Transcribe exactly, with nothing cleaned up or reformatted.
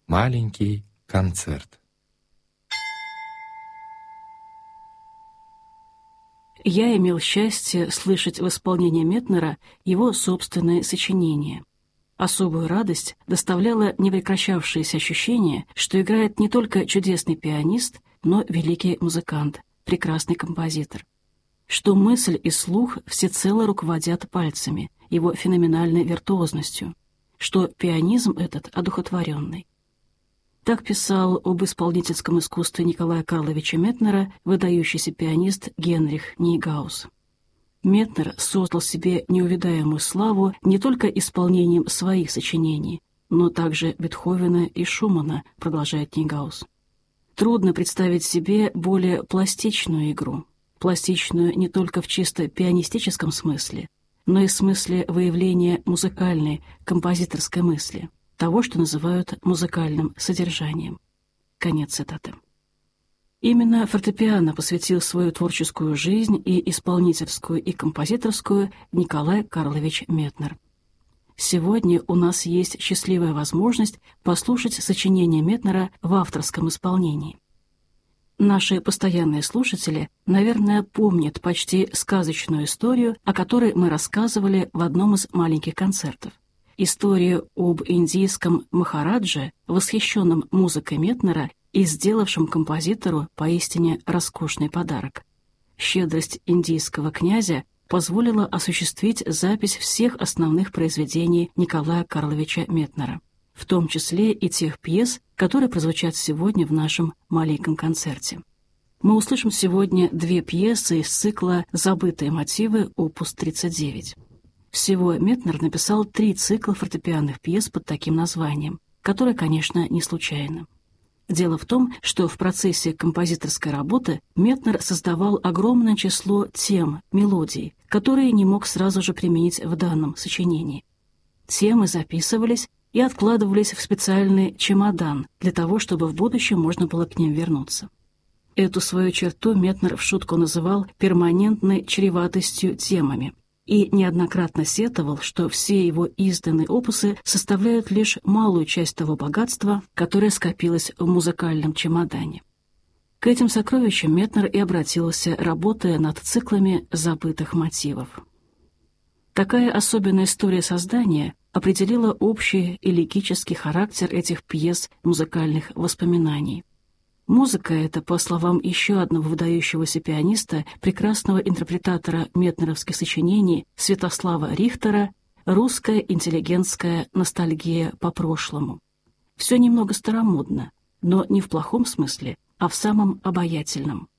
Маленький концерт. Я имел счастье слышать в исполнении Метнера его собственные сочинения. Особую радость доставляло непрекращавшееся ощущение, что играет не только чудесный пианист, но великий музыкант, прекрасный композитор. Что мысль и слух всецело руководят пальцами, его феноменальной виртуозностью, что пианизм этот одухотворенный. Так писал об исполнительском искусстве Николая Карловича Метнера выдающийся пианист Генрих Нейгаус. Метнер создал себе неувидаемую славу не только исполнением своих сочинений, но также Бетховена и Шумана, продолжает Нейгаус. Трудно представить себе более пластичную игру, пластичную не только в чисто пианистическом смысле, но и в смысле выявления музыкальной, композиторской мысли, того, что называют музыкальным содержанием. Конец цитаты. Именно фортепиано посвятил свою творческую жизнь и исполнительскую, и композиторскую Николай Карлович Метнер. Сегодня у нас есть счастливая возможность послушать сочинения Метнера в авторском исполнении. Наши постоянные слушатели, наверное, помнят почти сказочную историю, о которой мы рассказывали в одном из маленьких концертов. Историю об индийском Махарадже, восхищенном музыкой Метнера и сделавшем композитору поистине роскошный подарок. Щедрость индийского князя позволила осуществить запись всех основных произведений Николая Карловича Метнера, в том числе и тех пьес, которые прозвучат сегодня в нашем маленьком концерте. Мы услышим сегодня две пьесы из цикла «Забытые мотивы» опус тридцать девять. Всего Метнер написал три цикла фортепианных пьес под таким названием, которое, конечно, не случайно. Дело в том, что в процессе композиторской работы Метнер создавал огромное число тем, мелодий, которые не мог сразу же применить в данном сочинении. Темы записывались и откладывались в специальный чемодан для того, чтобы в будущем можно было к ним вернуться. Эту свою черту Метнер в шутку называл перманентной чреватостью темами и неоднократно сетовал, что все его изданные опусы составляют лишь малую часть того богатства, которое скопилось в музыкальном чемодане. К этим сокровищам Метнер и обратился, работая над циклами забытых мотивов. Такая особенная история создания определила общий элегический характер этих пьес музыкальных воспоминаний. Музыка эта, по словам еще одного выдающегося пианиста, прекрасного интерпретатора метнеровских сочинений Святослава Рихтера, русская интеллигентская ностальгия по прошлому. Все немного старомодно, но не в плохом смысле, а в самом обаятельном.